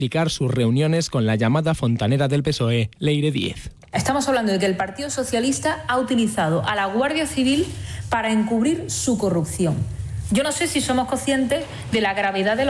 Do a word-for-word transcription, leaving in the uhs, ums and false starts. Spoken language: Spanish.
explicar sus reuniones con la llamada fontanera del P S O E, Leire Díez. Estamos hablando de que el Partido Socialista ha utilizado a la Guardia Civil para encubrir su corrupción. Yo no sé si somos conscientes de la gravedad de los